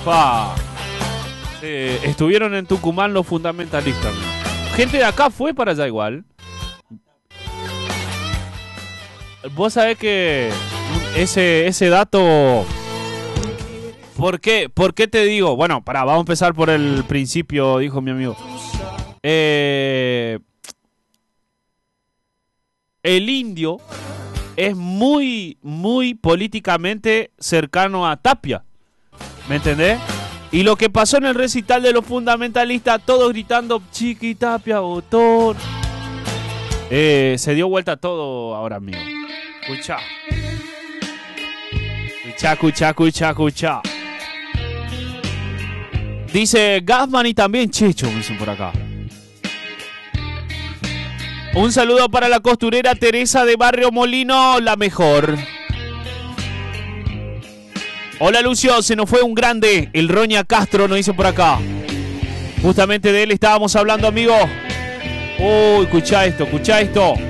Pa. Estuvieron en Tucumán los fundamentalistas. Gente de acá fue para allá igual. Vos sabés que ese dato... ¿Por qué te digo? Bueno, vamos a empezar por el principio, dijo mi amigo. El indio es muy, muy políticamente cercano a Tapia. ¿Me entendés? Y lo que pasó en el recital de los fundamentalistas, todos gritando, Chiqui Tapia, botón. Se dio vuelta todo ahora mismo. Escuchá. Escuchá. Dice Gassman y también Checho, me dicen por acá. Un saludo para la costurera Teresa de Barrio Molino, la mejor. Hola Lucio, se nos fue un grande, el Roña Castro, nos dicen por acá. Justamente de él estábamos hablando, amigo. Uy, escuchá esto.